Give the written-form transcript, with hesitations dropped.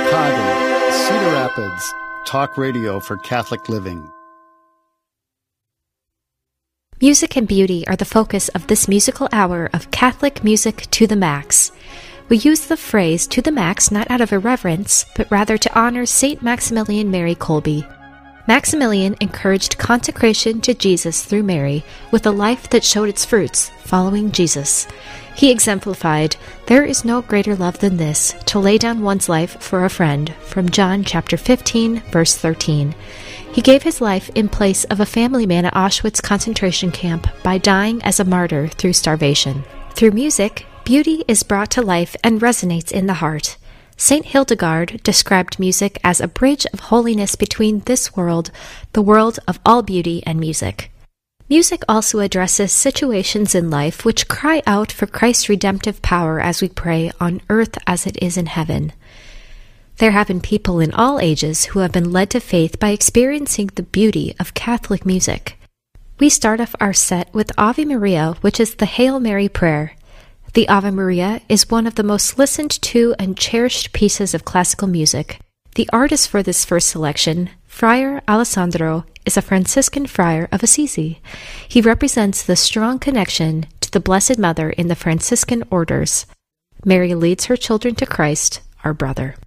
Chicago, Cedar Rapids, talk radio for Catholic living. Music and beauty are the focus of this musical hour of Catholic Music to the Max. We use the phrase to the max not out of irreverence, but rather to honor St. Maximilian Mary Kolbe. Maximilian encouraged consecration to Jesus through Mary with a life that showed its fruits, following Jesus. He exemplified, "There is no greater love than this, to lay down one's life for a friend," from John chapter 15, verse 13. He gave his life in place of a family man at Auschwitz concentration camp by dying as a martyr through starvation. Through music, beauty is brought to life and resonates in the heart. Saint Hildegard described music as a bridge of holiness between this world, the world of all beauty and music. Music also addresses situations in life which cry out for Christ's redemptive power as we pray on earth as it is in heaven. There have been people in all ages who have been led to faith by experiencing the beauty of Catholic music. We start off our set with Ave Maria, which is the Hail Mary prayer. The Ave Maria is one of the most listened to and cherished pieces of classical music. The artist for this first selection, Friar Alessandro, is a Franciscan friar of Assisi. He represents the strong connection to the Blessed Mother in the Franciscan orders. Mary leads her children to Christ, our brother.